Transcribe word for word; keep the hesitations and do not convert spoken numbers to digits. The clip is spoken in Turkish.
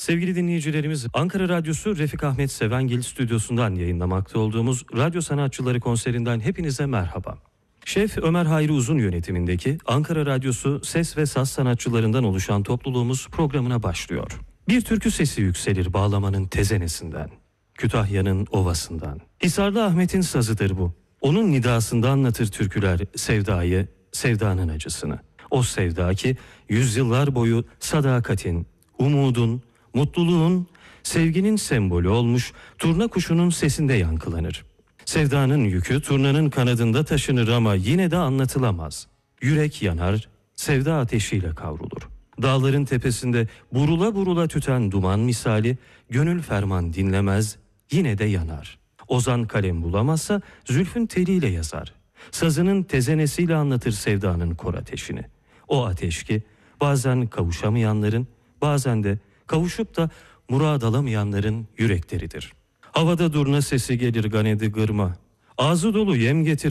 Sevgili dinleyicilerimiz, Ankara Radyosu Refik Ahmet Sevengil stüdyosundan yayınlamakta olduğumuz Radyo Sanatçıları konserinden hepinize merhaba. Şef Ömer Hayri Uzun yönetimindeki Ankara Radyosu ses ve saz sanatçılarından oluşan topluluğumuz programına başlıyor. Bir türkü sesi yükselir bağlamanın tezenesinden, Kütahya'nın ovasından. Hisarlı Ahmet'in sazıdır bu. Onun nidasında anlatır türküler sevdayı, sevdanın acısını. O sevda ki yüzyıllar boyu sadakatin, umudun, mutluluğun, sevginin sembolü olmuş, turna kuşunun sesinde yankılanır. Sevdanın yükü turnanın kanadında taşınır ama yine de anlatılamaz. Yürek yanar, sevda ateşiyle kavrulur. Dağların tepesinde burula burula tüten duman misali, gönül ferman dinlemez, yine de yanar. Ozan kalem bulamazsa zülfün teliyle yazar. Sazının tezenesiyle anlatır sevdanın kor ateşini. O ateş ki bazen kavuşamayanların, bazen de kavuşup da murad alamayanların yürekleridir. Havada durna sesi gelir ganedi gırma. Ağzı dolu yem getir